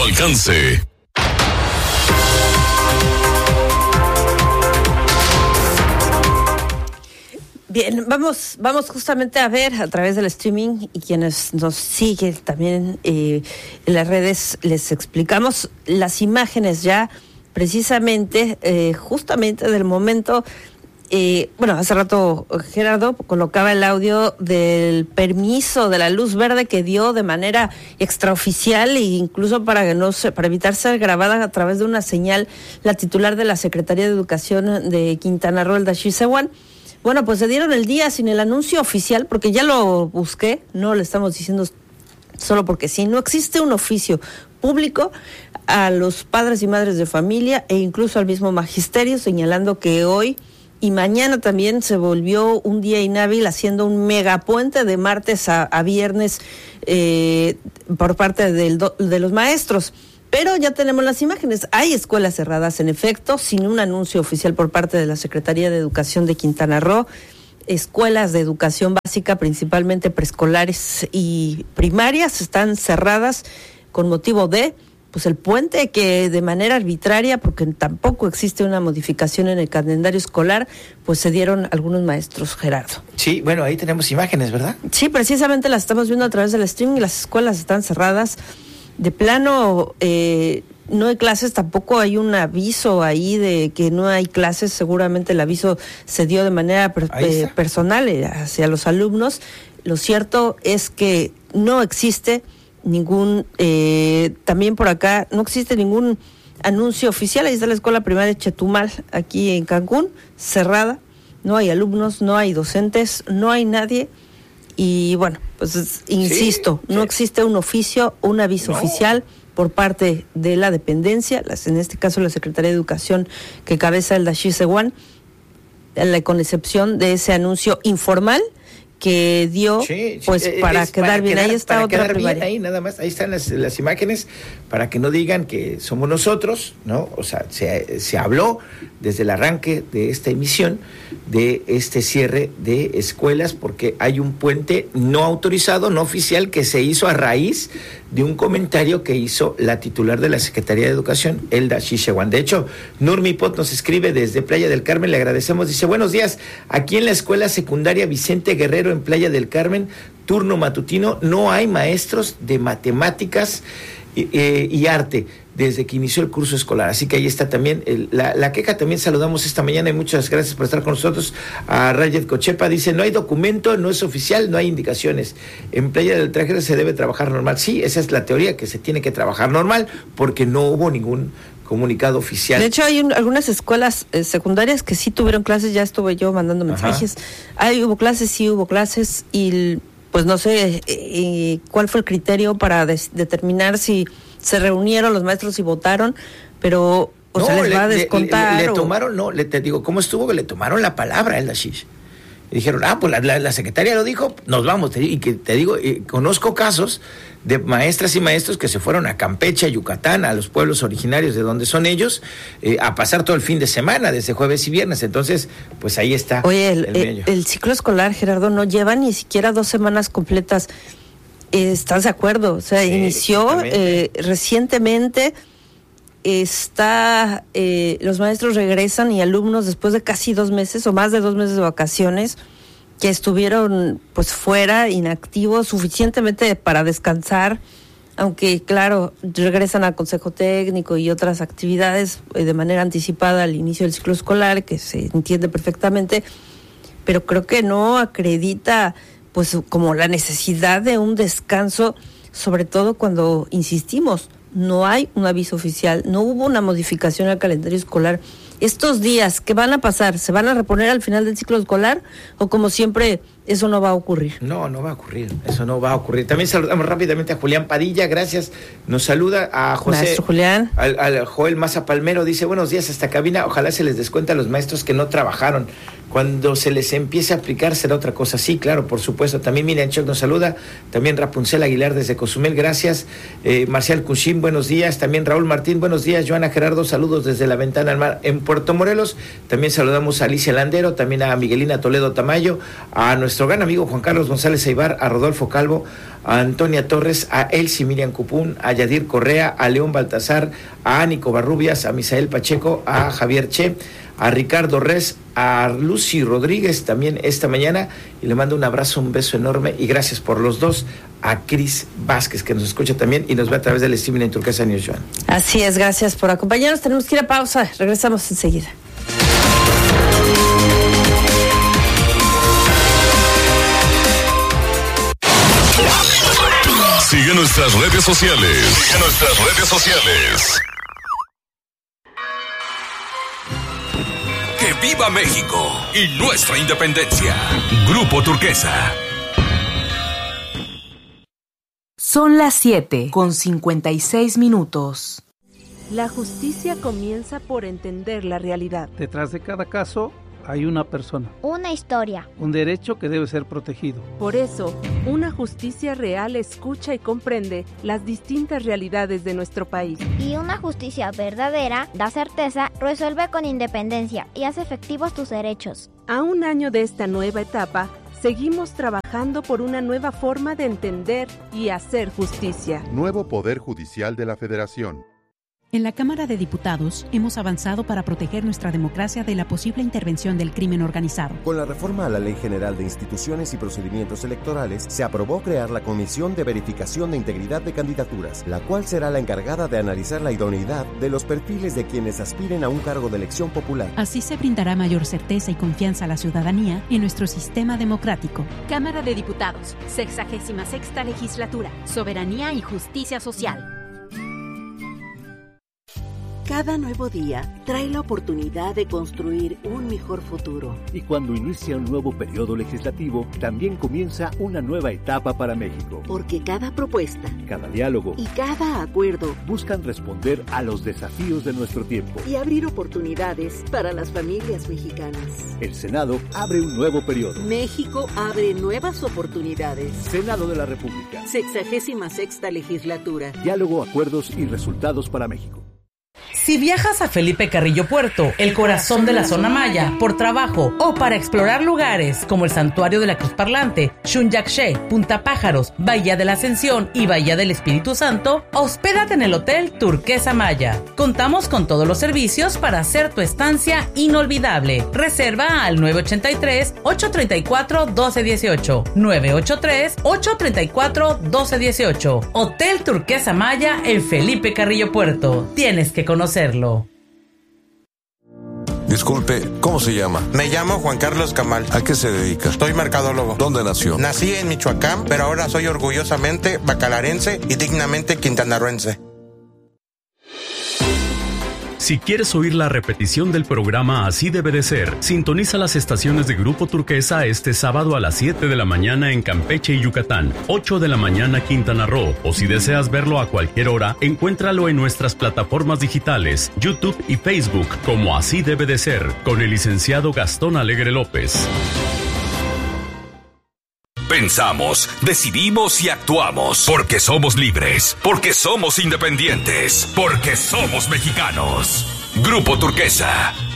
tu alcance. Bien, vamos justamente a ver a través del streaming y quienes nos siguen también en las redes, les explicamos las imágenes ya precisamente, justamente del momento. Hace rato Gerardo colocaba el audio del permiso de la luz verde que dio de manera extraoficial e incluso para evitar ser grabada a través de una señal la titular de la Secretaría de Educación de Quintana Roo, Elda Shisewan. Bueno, pues se dieron el día sin el anuncio oficial, porque ya lo busqué, no le estamos diciendo solo porque sí, no existe un oficio público a los padres y madres de familia e incluso al mismo magisterio, señalando que hoy y mañana también se volvió un día inhábil, haciendo un megapuente de martes a viernes por parte de los maestros. Pero ya tenemos las imágenes. Hay escuelas cerradas, en efecto, sin un anuncio oficial por parte de la Secretaría de Educación de Quintana Roo. Escuelas de educación básica, principalmente preescolares y primarias, están cerradas con motivo de el puente que de manera arbitraria, porque tampoco existe una modificación en el calendario escolar, pues se dieron algunos maestros, Gerardo. Sí, bueno, ahí tenemos imágenes, ¿verdad? Sí, precisamente las estamos viendo a través del streaming. Las escuelas están cerradas. De plano, no hay clases, tampoco hay un aviso ahí de que no hay clases. Seguramente el aviso se dio de manera personal hacia los alumnos. Lo cierto es que no existe ningún, también por acá, no existe ningún anuncio oficial. Ahí está la escuela primaria Chetumal, aquí en Cancún, cerrada. No hay alumnos, no hay docentes, no hay nadie. Y bueno, pues insisto, no existe un oficio, un aviso oficial por parte de la dependencia, en este caso la Secretaría de Educación que cabeza Elda Shisewan, con excepción de ese anuncio informal que dio, para quedar bien. Ahí está otra primaria. Ahí nada más, ahí están las imágenes, para que no digan que somos nosotros, ¿no? O sea, se habló desde el arranque de esta emisión de este cierre de escuelas, porque hay un puente no autorizado, no oficial, que se hizo a raíz de un comentario que hizo la titular de la Secretaría de Educación, Elda Shisewan. De hecho, Nurmi Pot nos escribe desde Playa del Carmen, le agradecemos, dice: buenos días, aquí en la escuela secundaria Vicente Guerrero en Playa del Carmen, turno matutino, no hay maestros de matemáticas y arte desde que inició el curso escolar. Así que ahí está también la queja. También saludamos esta mañana y muchas gracias por estar con nosotros a Rayet Cochepa. Dice: no hay documento, no es oficial, no hay indicaciones. En Playa del Trajero se debe trabajar normal. Sí, esa es la teoría, que se tiene que trabajar normal porque no hubo ningún comunicado oficial. De hecho, hay algunas escuelas secundarias que sí tuvieron clases, ya estuve yo mandando mensajes. Hubo clases y pues no sé cuál fue el criterio para determinar si se reunieron los maestros y votaron, pero se les va a descontar. Te digo, ¿cómo estuvo? Que le tomaron la palabra a Elda Shish. Y dijeron: pues la secretaria lo dijo, nos vamos. Y que te digo, conozco casos de maestras y maestros que se fueron a Campeche, a Yucatán, a los pueblos originarios de donde son ellos, a pasar todo el fin de semana, desde jueves y viernes. Entonces, pues ahí está. Oye, el ciclo escolar, Gerardo, no lleva ni siquiera 2 semanas completas. ¿Estás de acuerdo? O sea, inició recientemente. Los maestros regresan y alumnos después de casi 2 meses o más de 2 meses de vacaciones, que estuvieron pues fuera, inactivos, suficientemente para descansar, aunque claro, regresan al consejo técnico y otras actividades de manera anticipada al inicio del ciclo escolar, que se entiende perfectamente, pero creo que no acredita pues como la necesidad de un descanso, sobre todo cuando insistimos, no hay un aviso oficial, no hubo una modificación al calendario escolar. Estos días, ¿qué van a pasar? ¿Se van a reponer al final del ciclo escolar? ¿O como siempre, eso no va a ocurrir? No va a ocurrir, eso no va a ocurrir. También saludamos rápidamente a Julián Padilla, gracias. Nos saluda a José. Maestro Julián. Al Joel Maza Palmero, dice: buenos días hasta cabina, ojalá se les descuente a los maestros que no trabajaron. Cuando se les empiece a aplicar será otra cosa. Sí, claro, por supuesto. También Miriam Choc nos saluda. También Rapunzel Aguilar desde Cozumel, gracias. Marcial Cushim, buenos días. También Raúl Martín, buenos días. Joana Gerardo, saludos desde la ventana al mar en Puerto Morelos. También saludamos a Alicia Landero, también a Miguelina Toledo Tamayo, a nuestro gran amigo Juan Carlos González Eibar, a Rodolfo Calvo, a Antonia Torres, a Elsie Miriam Cupún, a Yadir Correa, a León Baltasar, a Ánico Barrubias, a Misael Pacheco, a Javier Che, a Ricardo Res, a Lucy Rodríguez también esta mañana, y le mando un abrazo, un beso enorme y gracias por los dos, a Cris Vázquez, que nos escucha también y nos ve a través del streaming en Turquesa News, Joan. Así es, gracias por acompañarnos, tenemos que ir a pausa, regresamos enseguida. Sigue nuestras redes sociales. ¡Que viva México y nuestra independencia! Grupo Turquesa. Son las 7:56. La justicia comienza por entender la realidad. Detrás de cada caso hay una persona. Una historia. Un derecho que debe ser protegido. Por eso, una justicia real escucha y comprende las distintas realidades de nuestro país. Y una justicia verdadera da certeza, resuelve con independencia y hace efectivos tus derechos. A un año de esta nueva etapa, seguimos trabajando por una nueva forma de entender y hacer justicia. Nuevo Poder Judicial de la Federación. En la Cámara de Diputados hemos avanzado para proteger nuestra democracia de la posible intervención del crimen organizado. Con la reforma a la Ley General de Instituciones y Procedimientos Electorales, se aprobó crear la Comisión de Verificación de Integridad de Candidaturas, la cual será la encargada de analizar la idoneidad de los perfiles de quienes aspiren a un cargo de elección popular. Así se brindará mayor certeza y confianza a la ciudadanía en nuestro sistema democrático. Cámara de Diputados, 66ª Legislatura, Soberanía y Justicia Social. Cada nuevo día trae la oportunidad de construir un mejor futuro. Y cuando inicia un nuevo periodo legislativo, también comienza una nueva etapa para México. Porque cada propuesta, cada diálogo y cada acuerdo buscan responder a los desafíos de nuestro tiempo y abrir oportunidades para las familias mexicanas. El Senado abre un nuevo periodo. México abre nuevas oportunidades. Senado de la República. 66ª Legislatura. Diálogo, acuerdos y resultados para México. Si viajas a Felipe Carrillo Puerto, el corazón de la zona maya, por trabajo o para explorar lugares como el Santuario de la Cruz Parlante, Xunyaxché, Punta Pájaros, Bahía de la Ascensión y Bahía del Espíritu Santo, hospédate en el Hotel Turquesa Maya. Contamos con todos los servicios para hacer tu estancia inolvidable. Reserva al 983-834-1218. 983-834-1218. Hotel Turquesa Maya en Felipe Carrillo Puerto. Tienes que conocerlo. Disculpe, ¿cómo se llama? Me llamo Juan Carlos Camal. ¿A qué se dedica? Soy mercadólogo. ¿Dónde nació? Nací en Michoacán, pero ahora soy orgullosamente bacalarense y dignamente quintanarroense. Si quieres oír la repetición del programa Así debe de ser, sintoniza las estaciones de Grupo Turquesa este sábado a las 7 de la mañana en Campeche y Yucatán, 8 de la mañana Quintana Roo, o si deseas verlo a cualquier hora, encuéntralo en nuestras plataformas digitales, YouTube y Facebook, como Así debe de ser, con el licenciado Gastón Alegre López. Pensamos, decidimos y actuamos porque somos libres, porque somos independientes, porque somos mexicanos. Grupo Turquesa,